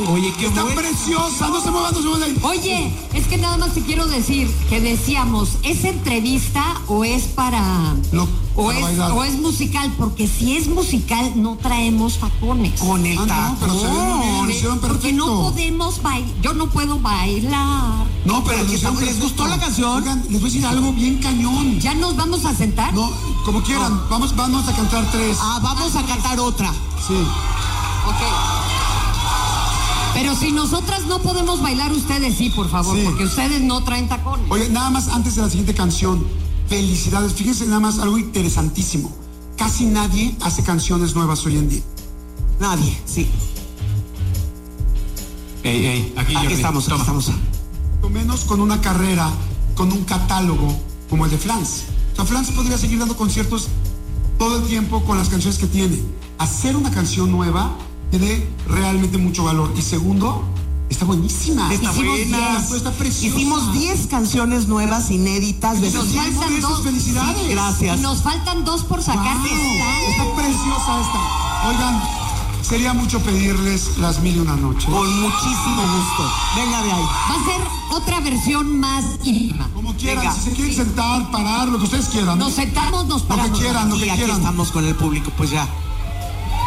Oye, qué Está bueno. preciosa, no se muevan de ahí. Oye, es que nada más te quiero decir que decíamos, ¿es entrevista o es para... No, o para es, bailar. o es musical? Porque si es musical, no traemos tacones. Con el Ah, no, pero se ve muy bien, lo hicieron perfecto. Porque no podemos bailar, yo no puedo bailar. No, pero Aquí lo hicieron estamos. ¿Les gustó perfecto. la canción? Oigan, les voy a decir algo bien cañón. ¿Ya nos vamos a sentar? No, como quieran, vamos a cantar 3. Vamos a cantar otra. Sí. Ok. Pero si nosotras no podemos bailar, ustedes sí, por favor, Sí. porque ustedes no traen tacones. Oye, nada más antes de la siguiente canción, felicidades. Fíjense nada más algo interesantísimo. Casi nadie hace canciones nuevas hoy en día. Nadie, sí. Aquí Estamos. Lo menos con una carrera, con un catálogo como el de Flans. O sea, Flans podría seguir dando conciertos todo el tiempo con las canciones que tiene. Hacer una canción nueva tiene realmente mucho valor. Y segundo, está buenísima. Está buena. Está preciosa. Hicimos 10 canciones nuevas, inéditas. De Nos esos 10 faltan de esos, dos. Felicidades. Sí, gracias. Y nos faltan 2 por sacar. Wow, está preciosa esta. Oigan, sería mucho pedirles las 1001 noches. Con muchísimo gusto. Venga de ahí. Va a ser otra versión más íntima. Como quieran, Venga. si se quieren sentar, parar, lo que ustedes quieran. Nos sentamos, nos Lo que paramos. quieran, lo Y que aquí quieran. estamos con el público, pues ya.